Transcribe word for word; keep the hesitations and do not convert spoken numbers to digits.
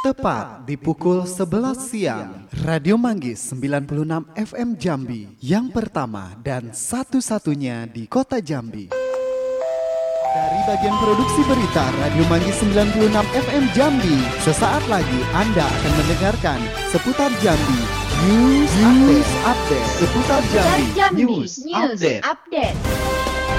Tepat di pukul sebelas siang, Radio Manggis sembilan puluh enam F M Jambi, yang pertama dan satu-satunya di kota Jambi. Dari bagian produksi berita Radio Manggis sembilan puluh enam F M Jambi, sesaat lagi Anda akan mendengarkan seputar Jambi News Update. Update seputar Jambi Jambi News News Update. Update.